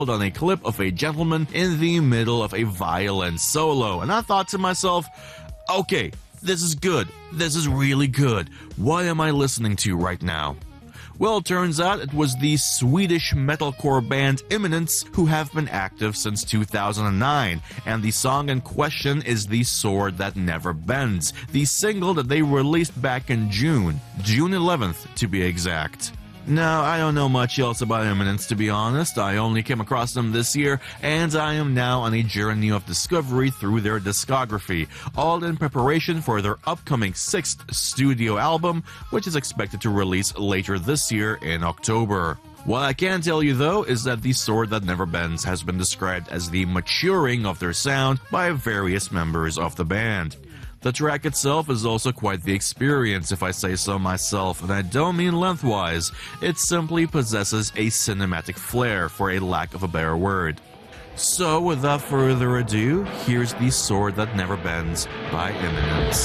on a clip of a gentleman in the middle of a violin solo, and I thought to myself, okay, this is good. This is really good. What am I listening to right now? Well, it turns out it was the Swedish metalcore band Imminence, who have been active since 2009, and the song in question is The Sword That Never Bends, the single that they released back in June 11th to be exact. Now, I don't know much else about Imminence, to be honest. I only came across them this year, and I am now on a journey of discovery through their discography, all in preparation for their upcoming 6th studio album, which is expected to release later this year in October. What I can tell you, though, is that The Sword That Never Bends has been described as the maturing of their sound by various members of the band. The track itself is also quite the experience, if I say so myself, and I don't mean lengthwise. It simply possesses a cinematic flair, for a lack of a better word. So, without further ado, here's The Sword That Never Bends by Imminence.